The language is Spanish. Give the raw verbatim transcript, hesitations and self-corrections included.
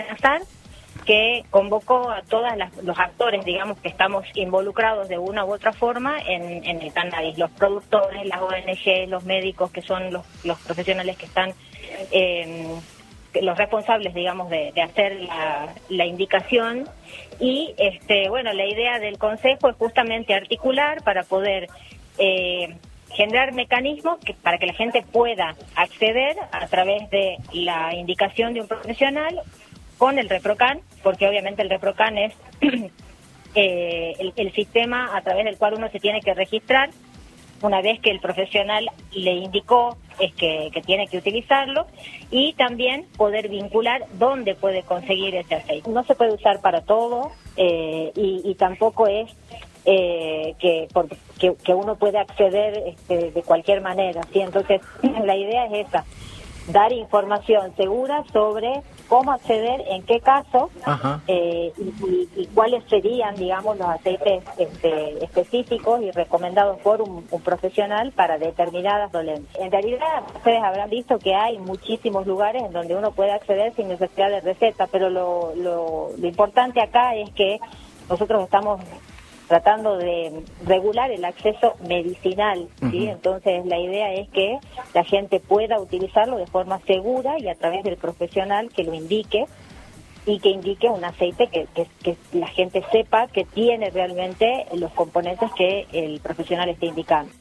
SENASAR, que convocó a todos los actores, digamos, que estamos involucrados de una u otra forma en, en el cannabis, los productores, las O N G, los médicos, que son los, los profesionales que están, eh, los responsables, digamos, de, de hacer la, la indicación. Y, este, bueno, la idea del Consejo es justamente articular para poder eh, generar mecanismos que, para que la gente pueda acceder a través de la indicación de un profesional con el ReproCan, porque obviamente el ReproCan es eh, el, el sistema a través del cual uno se tiene que registrar una vez que el profesional le indicó es que, que tiene que utilizarlo, y también poder vincular dónde puede conseguir ese aceite. No se puede usar para todo eh, y, y tampoco es eh, que, por, que, que uno puede acceder este, de cualquier manera, ¿sí? Entonces la idea es esa, dar información segura sobre cómo acceder, en qué caso, eh, y, y, y cuáles serían, digamos, los aceites este, específicos y recomendados por un, un profesional para determinadas dolencias. En realidad, ustedes habrán visto que hay muchísimos lugares en donde uno puede acceder sin necesidad de receta, pero lo, lo, lo importante acá es que nosotros estamos tratando de regular el acceso medicinal, ¿sí? Uh-huh. Entonces la idea es que la gente pueda utilizarlo de forma segura y a través del profesional que lo indique, y que indique un aceite que, que, que la gente sepa que tiene realmente los componentes que el profesional esté indicando.